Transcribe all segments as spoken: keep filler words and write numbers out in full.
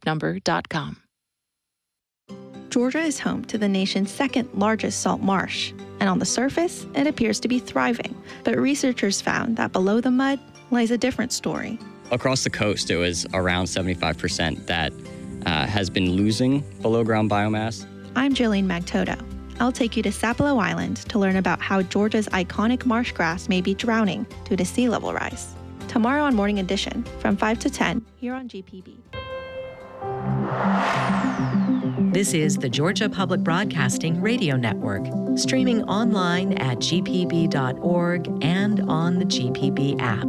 number dot com. Georgia is home to the nation's second largest salt marsh, and on the surface, it appears to be thriving. But researchers found that below the mud lies a different story. Across the coast, it was around seventy-five percent that uh, has been losing below-ground biomass. I'm Jillian Magtoto. I'll take you to Sapelo Island to learn about how Georgia's iconic marsh grass may be drowning due to sea level rise. Tomorrow on Morning Edition, from five to ten, here on G P B. This is the Georgia Public Broadcasting Radio Network, streaming online at g p b dot org and on the G P B app.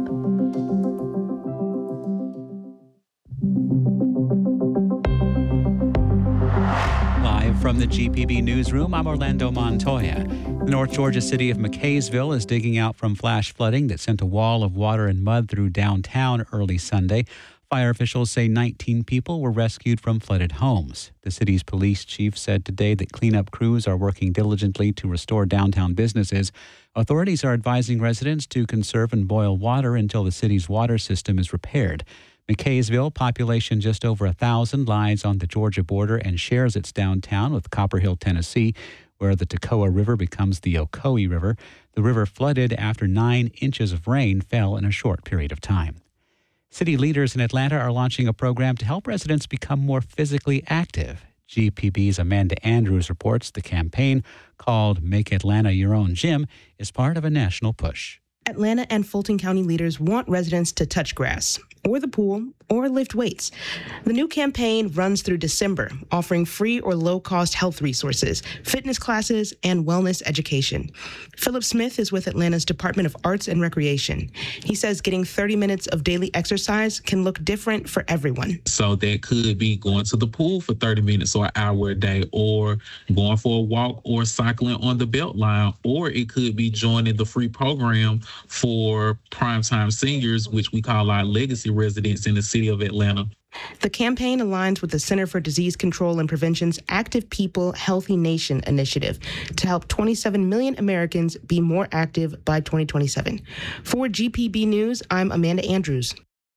Live from the G P B newsroom, I'm Orlando Montoya. The North Georgia city of McKaysville is digging out from flash flooding that sent a wall of water and mud through downtown early Sunday. Fire officials say nineteen people were rescued from flooded homes. The city's police chief said today that cleanup crews are working diligently to restore downtown businesses. Authorities are advising residents to conserve and boil water until the city's water system is repaired. McKaysville, population just over a thousand, lies on the Georgia border and shares its downtown with Copper Hill, Tennessee, where the Toccoa River becomes the Ocoee River. The river flooded after nine inches of rain fell in a short period of time. City leaders in Atlanta are launching a program to help residents become more physically active. G P B's Amanda Andrews reports the campaign, called Make Atlanta Your Own Gym, is part of a national push. Atlanta and Fulton County leaders want residents to touch grass, or the pool, or lift weights. The new campaign runs through December, offering free or low-cost health resources, fitness classes, and wellness education. Philip Smith is with Atlanta's Department of Arts and Recreation. He says getting thirty minutes of daily exercise can look different for everyone. So that could be going to the pool for thirty minutes or an hour a day, or going for a walk or cycling on the Beltline, or it could be joining the free program for primetime seniors, which we call our legacy residents in the city of Atlanta. The campaign aligns with the Center for Disease Control and Prevention's Active People, Healthy Nation initiative to help twenty-seven million Americans be more active by twenty twenty-seven. For G P B News, I'm Amanda Andrews.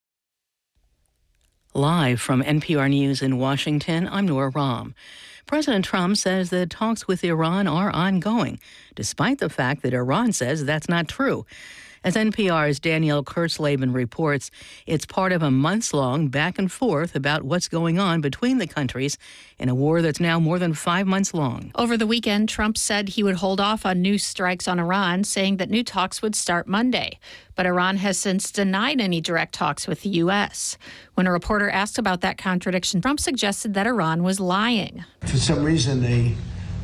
Live from N P R News in Washington, I'm Nora Rahm. President Trump says that talks with Iran are ongoing, despite the fact that Iran says that's not true. As N P R's Danielle Kurtzleben reports, it's part of a months-long back and forth about what's going on between the countries in a war that's now more than five months long. Over the weekend, Trump said he would hold off on new strikes on Iran, saying that new talks would start Monday. But Iran has since denied any direct talks with the U S. When a reporter asked about that contradiction, Trump suggested that Iran was lying. For some reason, they,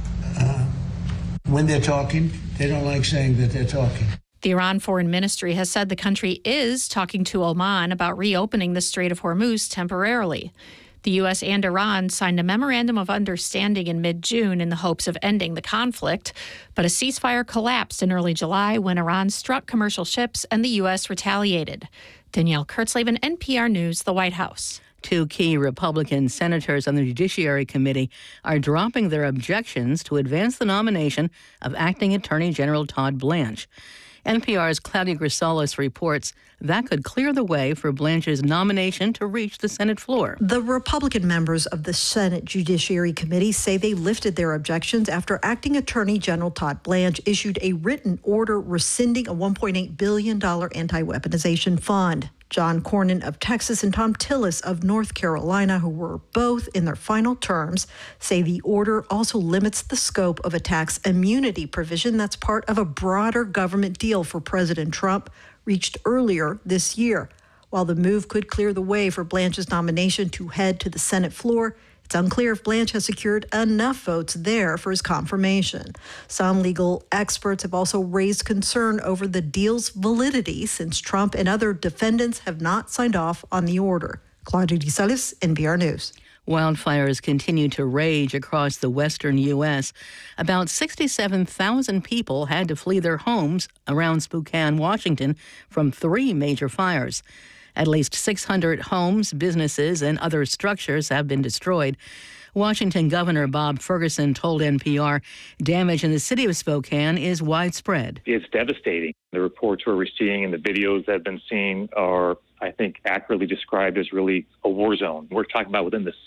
uh, when they're talking, they don't like saying that they're talking. The Iran Foreign Ministry has said the country is talking to Oman about reopening the Strait of Hormuz temporarily. The U S and Iran signed a memorandum of understanding in mid-June in the hopes of ending the conflict, but a ceasefire collapsed in early July when Iran struck commercial ships and the U S retaliated. Danielle Kurtzleben, N P R News, the White House. Two key Republican senators on the Judiciary Committee are dropping their objections to advance the nomination of Acting Attorney General Todd Blanche. N P R's Claudia Grisolis reports that could clear the way for Blanche's nomination to reach the Senate floor. The Republican members of the Senate Judiciary Committee say they lifted their objections after Acting Attorney General Todd Blanche issued a written order rescinding a one point eight billion dollars anti-weaponization fund. John Cornyn of Texas and Tom Tillis of North Carolina, who were both in their final terms, say the order also limits the scope of a tax immunity provision that's part of a broader government deal for President Trump reached earlier this year. While the move could clear the way for Blanche's nomination to head to the Senate floor, it's unclear if Blanche has secured enough votes there for his confirmation. Some legal experts have also raised concern over the deal's validity since Trump and other defendants have not signed off on the order. Claudia Grisolis, N P R News. Wildfires continue to rage across the western U S. About sixty-seven thousand people had to flee their homes around Spokane, Washington, from three major fires. At least six hundred homes, businesses, and other structures have been destroyed. Washington Governor Bob Ferguson told N P R damage in the city of Spokane is widespread. It's devastating. The reports we're seeing and the videos that have been seen are, I think, accurately described as really a war zone. We're talking about within the